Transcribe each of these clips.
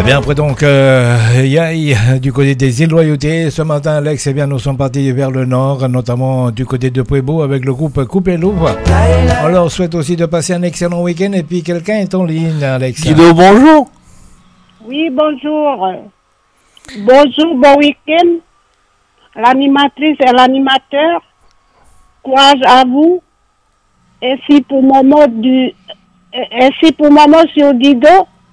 bien, après donc, Yaï, du côté des îles Loyauté. Ce matin, Alex, eh bien, nous sommes partis vers le nord, notamment du côté de Puebo avec le groupe Coupé Louvre. On leur souhaite aussi de passer un excellent week-end. Et puis, quelqu'un est en ligne, Alex. Guido, bonjour. Oui, bonjour. Bonjour, bon week-end. L'animatrice et l'animateur. Courage à vous. Ainsi pour Momo sur Guido.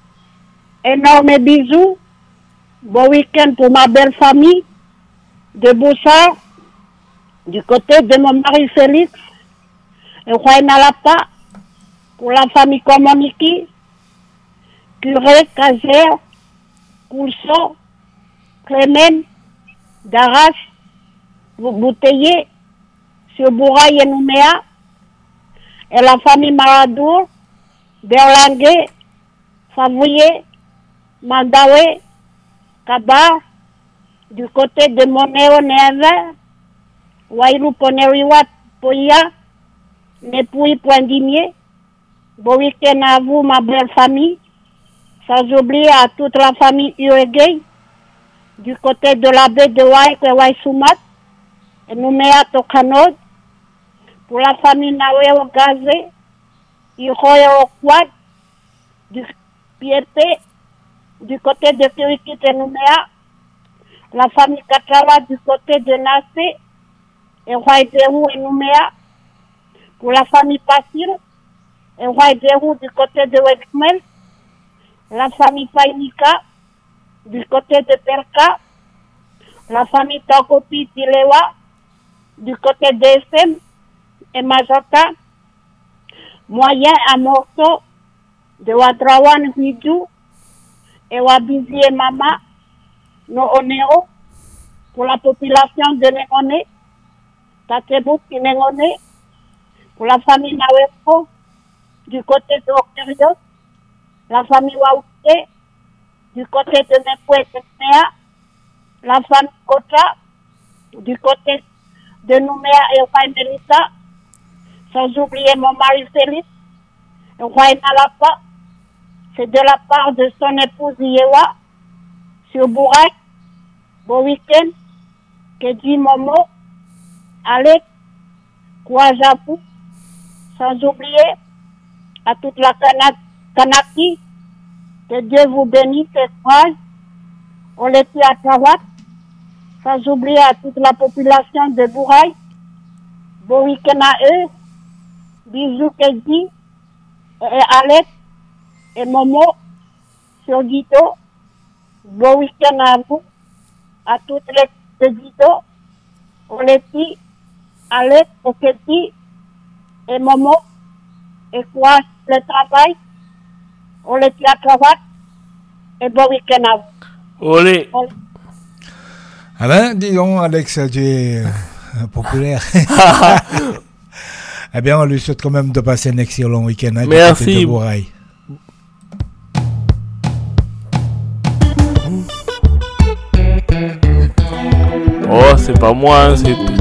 Énorme bisous. Bon week-end pour ma belle famille de Boussard, du côté de mon mari Félix. Et Huaynalapa, pour la famille Komoniki, Curé, Caser, Coulson, Clémen, Daras, Bouteillé, sur Bouraï et Nouméa, et la famille Maradour, Berlangué, Favouillé, Mandawe, Kabar, du côté de Moneo Neve, Wailou Poneriwat, Poya, Nepouy Poindimier. Bon week-end à vous, ma belle famille. Sans oublier à toute la famille Uregei, du côté de la baie de Waïk et Waïsoumat, et Nouméa Tokanod, pour la famille Nawe Gazé, Iroye Okwad, du Piépé, du côté de Kirikit et Nouméa, la famille Katrawa du côté de Nassé, et Waïderou et Nouméa, pour la famille Passir, et Waïderou du côté de Wexmel, la famille Faïnika, du côté de Perka, la famille Tokopi Tilewa, du côté de SM et Majota, moyen à morceau de Wadrawan Hidou, et Wabizi et Mama, no Oneo, pour la population de Nengone, Tatebouk et Nengone, pour la famille Naweko, du côté de Octerios, la famille Waouté, du côté de Nepoué et Néa, la famille Kota, du côté de Nouméa et Ouaïmelita, sans oublier mon mari Félix, et Ouaïnalapa, c'est de la part de son épouse Yewa, sur Bourac, bon week-end, que dit Momo, Alex, Kouajapou, sans oublier à toute la Kanaki, que Dieu vous bénisse et courage, on les tue à Trawat, sans oublier à toute la population de Bouraï, bon week-end à eux, bisous Kedji, et Alex, et Momo, sur Guido, bon week-end à vous, à toutes les de Guido, on les tue, Alex, et Kedji, et Momo, et quoi, le travail, on les tue à Trawat, et bon week-end à vous. Olé. Ah ben, dis donc, Alex, tu es populaire. Eh bien, on lui souhaite quand même de passer un excellent week-end. Hein, merci. Oh, c'est pas moi, hein, c'est